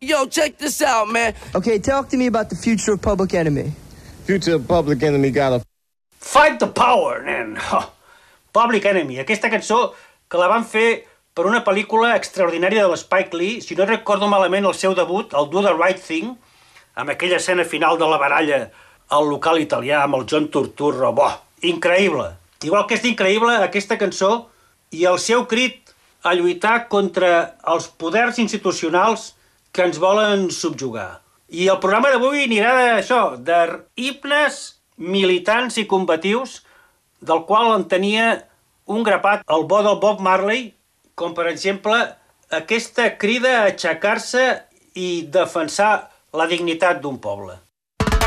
Yo, check this out, man. Okay, talk to me about the future of Public Enemy. Future of Public Enemy got a... Fight the power, nen! Oh, Public Enemy, aquesta cançó que la van fer per una pel·lícula extraordinària de l'Spike Lee, si no recordo malament el seu debut, el Do the Right Thing, amb aquella escena final de la baralla al local italià amb el John Turturro. Boh, increïble! Igual que és increïble aquesta cançó i el seu crit a lluitar contra els poders institucionals que ens volen subjugar. I el programa d'avui anirà d'això, de himnes militants i combatius, del qual en tenia un grapat al bo del Bob Marley, com per exemple aquesta crida a aixecar-se i defensar la dignitat d'un poble.